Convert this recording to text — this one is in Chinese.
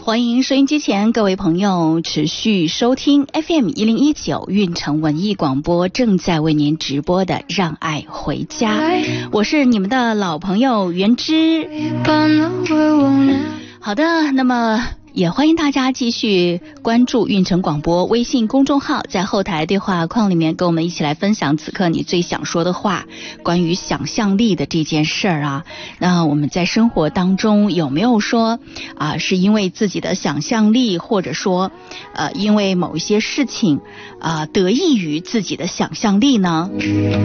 欢迎收音机前各位朋友持续收听 FM1019 运城文艺广播正在为您直播的让爱回家，我是你们的老朋友袁之。好的，那么也欢迎大家继续关注运城广播微信公众号，在后台对话框里面跟我们一起来分享此刻你最想说的话，关于想象力的这件事儿啊。那我们在生活当中有没有说是因为自己的想象力，或者说因为某一些事情得益于自己的想象力呢？